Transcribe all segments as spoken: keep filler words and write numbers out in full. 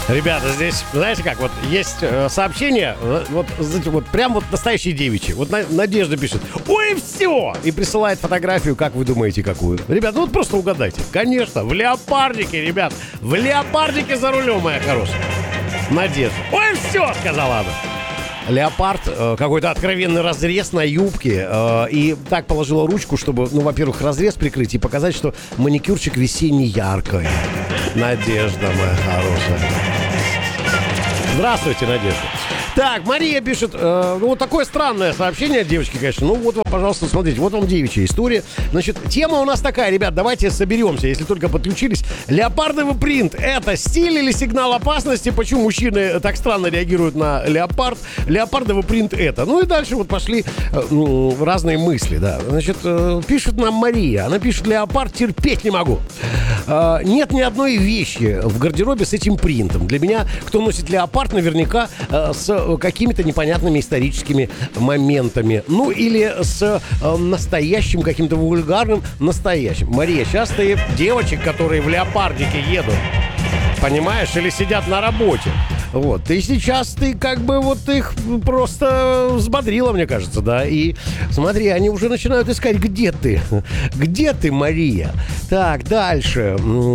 Ребята, здесь, знаете как, вот есть э, сообщение, э, вот, знаете, вот прям вот настоящие девичьи. Вот на, Надежда пишет: ой, все! И присылает фотографию, как вы думаете, какую? Ребят, ну вот просто угадайте. Конечно, в леопардике, ребят. В леопардике за рулем, моя хорошая. Надежда. Ой, все, сказала она. Леопард, э, какой-то откровенный разрез на юбке. Э, и так положила ручку, чтобы, ну, во-первых, разрез прикрыть и показать, что маникюрчик весенний яркий. Надежда, моя хорошая. Здравствуйте, Надежда. Так, Мария пишет, э, ну, вот такое странное сообщение от девочки, конечно. Ну, вот, пожалуйста, смотрите, вот вам девичья история. Значит, тема у нас такая, ребят, давайте соберемся, если только подключились. Леопардовый принт – это стиль или сигнал опасности? Почему мужчины так странно реагируют на леопард? Леопардовый принт – это. Ну, и дальше вот пошли э, ну, разные мысли, да. Значит, э, пишет нам Мария, она пишет: леопард терпеть не могу. Э, нет ни одной вещи в гардеробе с этим принтом. Для меня, кто носит леопард, наверняка э, с какими-то непонятными историческими моментами. Ну, или с э, настоящим каким-то вульгарным настоящим. Мария, сейчас ты девочек, которые в леопардике едут, понимаешь, или сидят на работе. Вот, и сейчас ты как бы вот их просто взбодрила, мне кажется, да. И смотри, они уже начинают искать, где ты? Где ты, Мария? Так, дальше.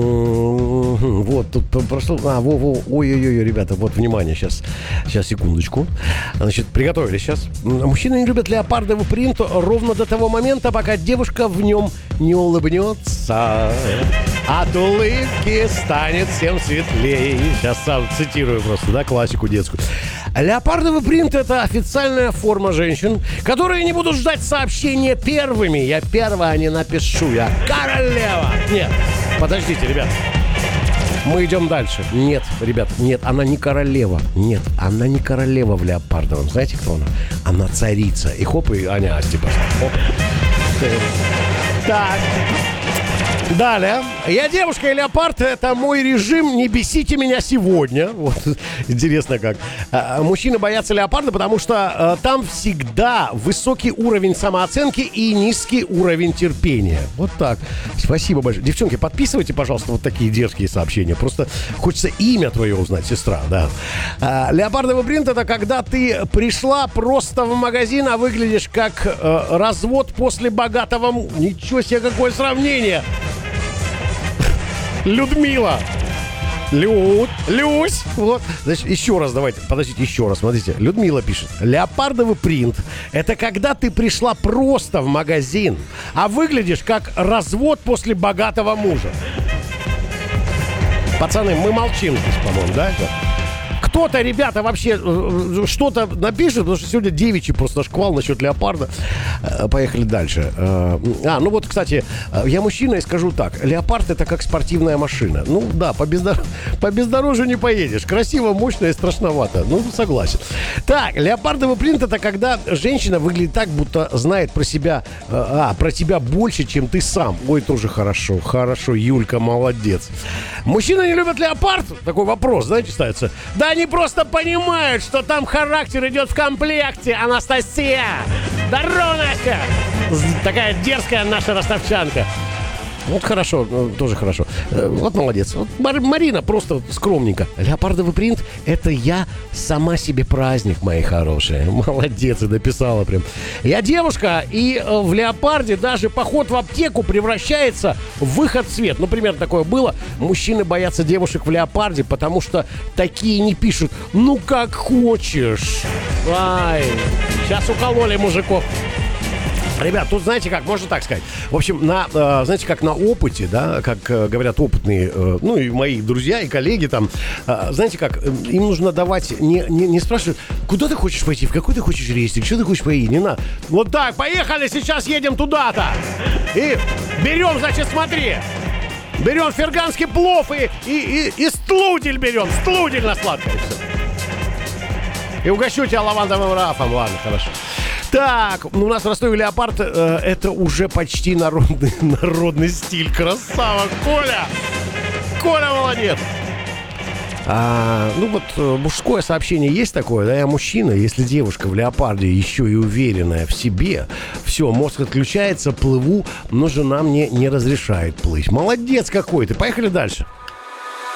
Вот, тут просто... А, во, во, ой-ой-ой, ребята, вот, внимание, сейчас. Сейчас, секундочку. Значит, приготовились сейчас. Мужчины не любят леопардовый принт ровно до того момента, пока девушка в нем не улыбнется. От улыбки станет всем светлее. Сейчас сам цитирую просто, да, классику детскую. Леопардовый принт – это официальная форма женщин, которые не будут ждать сообщения первыми. Я первая не напишу, я королева. Нет, подождите, ребят. Мы идем дальше. Нет, ребят, нет, она не королева. Нет, она не королева в леопардовом. Знаете, кто она? Она царица. И хоп, и Аня Асти пошла. Хоп. Так. Далее. Я девушка и леопард. Это мой режим. Не бесите меня сегодня. Вот. Интересно как. А, мужчины боятся леопарда, потому что а, там всегда высокий уровень самооценки и низкий уровень терпения. Вот так. Спасибо большое. Девчонки, подписывайте, пожалуйста, вот такие дерзкие сообщения. Просто хочется имя твое узнать, сестра. Да. А, леопардовый принт — это когда ты пришла просто в магазин, а выглядишь как а, развод после богатого... Ничего себе, какое сравнение! Людмила. Люд, Люсь. Вот. Значит, еще раз давайте, подождите, еще раз, смотрите. Людмила пишет: леопардовый принт – это когда ты пришла просто в магазин, а выглядишь как развод после богатого мужа. Пацаны, мы молчим здесь, по-моему, да? Кто-то, ребята, вообще что-то напишет, потому что сегодня девичий просто шквал насчет леопарда. Поехали дальше. А, ну вот, кстати, я мужчина и скажу так. Леопард — это как спортивная машина. Ну да, по, бездор... по бездорожью не поедешь. Красиво, мощно и страшновато. Ну, согласен. Так, леопардовый принт — это когда женщина выглядит так, будто знает про себя, а, про тебя больше, чем ты сам. Ой, тоже хорошо. Хорошо, Юлька, молодец. Мужчины не любят леопард? Такой вопрос, знаете, ставится. Да они просто понимают, что там характер идет в комплекте. Анастасия! Здорово, Настя! Такая дерзкая наша ростовчанка. Вот хорошо, тоже хорошо. Вот молодец. Вот Марина просто скромненько. Леопардовый принт — это я сама себе праздник, мои хорошие. Молодец, и написала прям. Я девушка, и в леопарде даже поход в аптеку превращается в выход в свет. Например, такое было. Мужчины боятся девушек в леопарде, потому что такие не пишут: ну как хочешь. Ай, сейчас укололи мужиков. Ребят, тут знаете как, можно так сказать. В общем, на, э, знаете, как на опыте, да, как э, говорят опытные, э, ну и мои друзья и коллеги там, э, знаете как, э, им нужно давать, не, не, не спрашивать, куда ты хочешь пойти, в какой ты хочешь рейсик, что ты хочешь поехать, не надо. Вот так, поехали, сейчас едем туда-то. И берем, значит, смотри, берем ферганский плов и, и, и, и стлудель берем, стлудель на сладкое. И угощу тебя лавандовым рафом, ладно, хорошо. Так, у нас в Ростове леопард э, это уже почти народный, народный стиль. Красава, Коля! Коля молодец! А, ну вот мужское сообщение есть такое, да, я мужчина. Если девушка в леопарде еще и уверенная в себе, все, мозг отключается, плыву, но жена мне не разрешает плыть. Молодец какой ты, поехали дальше.